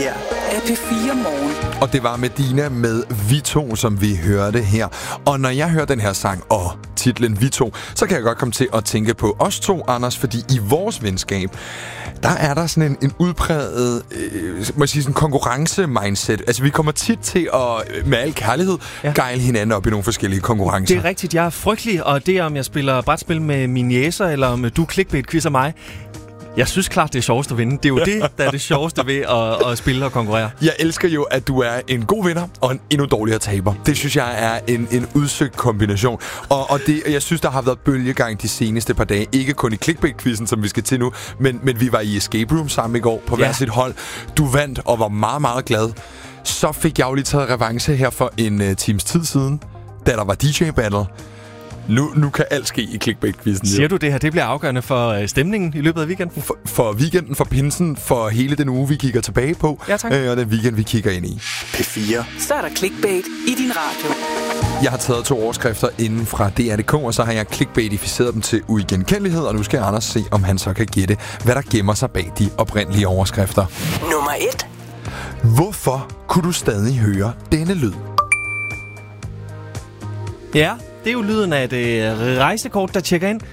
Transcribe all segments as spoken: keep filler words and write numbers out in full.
her er P fire Morgen. Og det var Medina med Vi To, som vi hørte her. Og når jeg hører den her sang og titlen Vi To, så kan jeg godt komme til at tænke på os to, Anders, fordi i vores venskab, der er der sådan en, en udpræget øh, må jeg sige, sådan konkurrence-mindset. Altså, vi kommer tit til at, med al kærlighed, ja. gejle hinanden op i nogle forskellige konkurrencer. Det er rigtigt. Jeg er frygtelig, og det er, om jeg spiller brætspil med mine jæser, eller om du clickbait-quizzer mig. Jeg synes klart, det er sjovest at vinde. Det er jo det, der er det sjoveste ved at, at spille og konkurrere. Jeg elsker jo, at du er en god vinder og en endnu dårligere taber. Det synes jeg er en, en udsøgt kombination. Og, og det, jeg synes, der har været bølgegang de seneste par dage. Ikke kun i clickbait-quizzen, som vi skal til nu, men, men vi var i escape room sammen i går på ja. hver sit hold. Du vandt og var meget, meget glad. Så fik jeg jo lige taget revanche her for en uh, times tid siden, da der var D J-battle. Nu, nu kan alt ske i clickbait-quizzen. Siger du det her, det bliver afgørende for øh, stemningen i løbet af weekenden? For, for weekenden, for pinsen, for hele den uge, vi kigger tilbage på. Ja, tak. Øh, og den weekend, vi kigger ind i. P fire. Så er der clickbait i din radio. Jeg har taget to overskrifter inden fra D R punktum D K, og så har jeg clickbaitificeret dem til uigenkendelighed, og nu skal Anders se, om han så kan gætte, hvad der gemmer sig bag de oprindelige overskrifter. Nummer et. Hvorfor kunne du stadig høre denne lyd? Ja, det er jo lyden af et øh, rejsekort, der tjekker ind.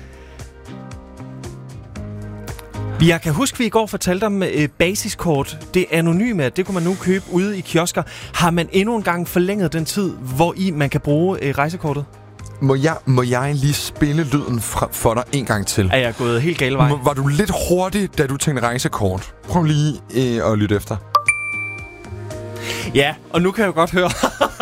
Jeg kan huske, at vi i går fortalte om øh, basiskort. Det anonyme, det kunne man nu købe ude i kiosker. Har man endnu en gang forlænget den tid, hvor i man kan bruge øh, rejsekortet? Må jeg, må jeg lige spille lyden fra, for dig en gang til? Er jeg gået helt gale vej? Var du lidt hurtig, da du tænkte rejsekort? Prøv lige øh, at lytte efter. Ja, og nu kan jeg jo godt høre...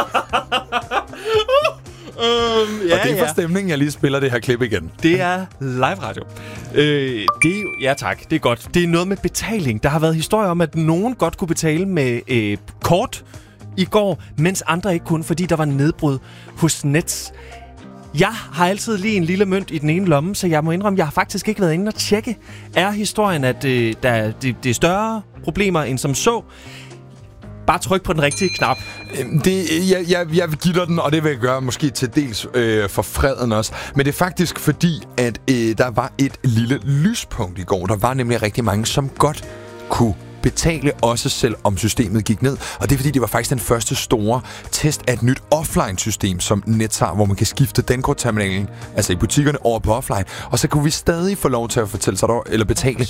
Um, ja, og det er for ja. stemningen, jeg lige spiller det her klip igen. Det er live radio. Øh, det er jo, ja tak, det er godt. Det er noget med betaling. Der har været historier om, at nogen godt kunne betale med øh, kort i går, mens andre ikke kunne, fordi der var nedbrud hos Nets. Jeg har altid lige en lille mønt i den ene lomme, så jeg må indrømme, jeg har faktisk ikke været inde og tjekke. Er historien, at øh, der, det, det er større problemer end som så? Bare tryk på den rigtige knap. Det, jeg, jeg, jeg vil give dig den, og det vil jeg gøre måske til dels øh, for freden også. Men det er faktisk fordi, at øh, der var et lille lyspunkt i går. Der var nemlig rigtig mange, som godt kunne betale også selv om systemet gik ned. Og det er fordi, det var faktisk den første store test af et nyt offline-system, som Nets har, hvor man kan skifte dankortterminalen, altså i butikkerne, over på offline. Og så kunne vi stadig få lov til at fortælle sig, eller betale